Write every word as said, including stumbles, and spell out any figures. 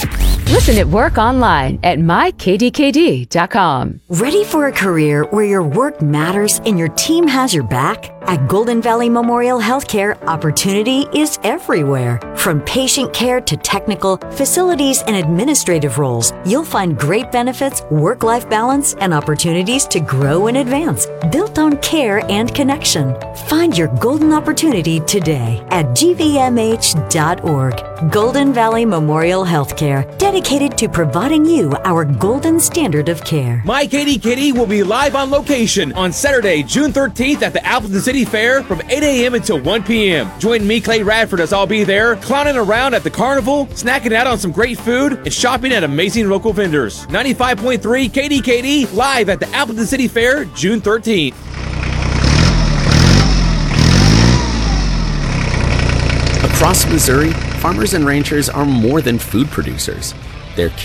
Listen at work online at my k d k d dot com. Ready for a career where your work matters and your team has your back? At Golden Valley Memorial Healthcare, opportunity is everywhere. From patient care to technical, facilities, and administrative roles, you'll find great benefits, work-life balance, and opportunities to grow and advance, built on care and connection. Find your golden opportunity today at g v m h dot org. Golden Valley Memorial Healthcare, dedicated to providing you our golden standard of care. My Katie Kitty will be live on location on Saturday, June thirteenth at the Appleton City Fair from eight a.m. until one p.m. Join me, Clay Radford, as I'll be there, clowning around at the carnival, snacking out on some great food, and shopping at amazing local vendors. ninety-five point three K D K D, live at the Appleton City Fair, June thirteenth. Across Missouri, farmers and ranchers are more than food producers. They're